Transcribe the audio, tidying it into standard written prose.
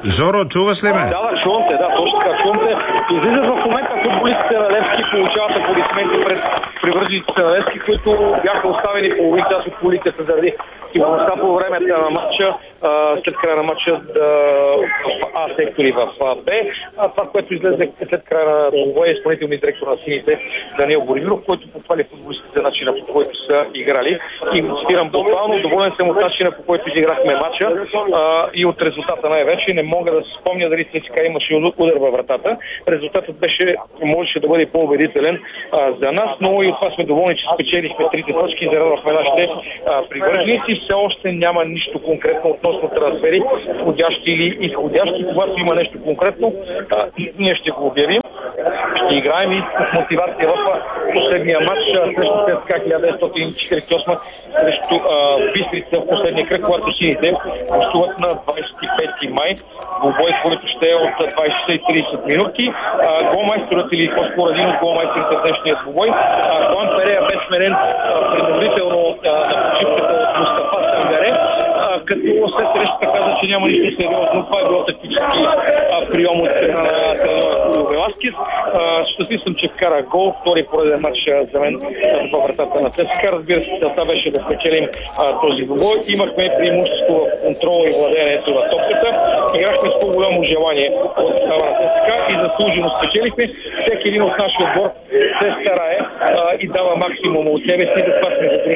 Жоро, чуваш ли ме? Да, чувам те, точно така, чувам те. Излизат в момента футболистите на Левски, получават аплодисменти пред привържениците на Левски, които бяха оставени половин час от полицията заради сигурността по време на матча, след края на матча в А сектори в Б. Това, което излезе след края на двобоя, изпълнителният директор на сините Даниел Боримиров, който похвали футболистите за начина, по който са играли. И го цитирам буквално: доволен съм от начина, по който изиграхме матча и от резултата най-вече. Не мога да се спомня дали ЦСКА имаше удар във вратата. Резултатът можеше да бъде по-убедителен за нас, но и от това сме доволни, че спечелихме 3 точки, зарадвахме нашите привърженици. Все още няма нищо конкретно относно трансфери, входящи или изходящи. Когато има нещо конкретно, ние ще го обявим. Ще играем и с мотивация в последния матч срещу ЦСКА 1948 срещу Бистрица в последния кръг, когато сините гостуват на 25 май. Двубой, който ще е от 20-30 минути. Голмайсторът или по-скоро един от голмайсторите в днешния двубой, Хуан Перея, бе сменен принудително на почивката от Мустафа Сангаре, като след срещата каза, че няма нищо сериозно. Това е било тактически прием от страна на треньора Хулио Веласкес. Щастлив съм, че вкара гол. Втори пореден матч за мен във вратата на ЦСКА. Разбира се, целта беше да спечелим този двубой. Имахме преимущество в контрола и владеенето на топката. Играхме с по-голямо желание от състава на ЦСКА и заслужено спечелихме. Всеки един от нашия отбор се старае и дава максимум от себе си. Затова сме